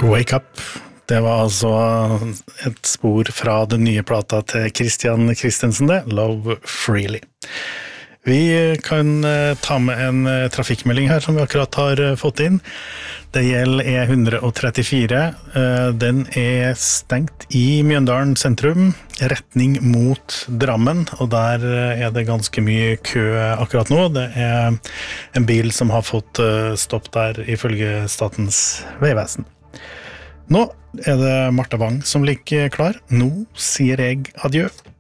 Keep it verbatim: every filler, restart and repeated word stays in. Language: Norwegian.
Wake Up, det var altså et spor fra den nye plata til Christian Christensen, det, Love Freely. Vi kan ta med en trafikkmelding her som vi akkurat har fått inn. Det gjelder E one thirty-four. Den er stengt i Mjøndalen sentrum, retning mot Drammen, og der er det ganske mye kø akkurat nå. Det er en bil som har fått stopp der ifølge Statens vegvesen. Nå er det Martha Wang som ligger klar. Nå sier jeg adjø.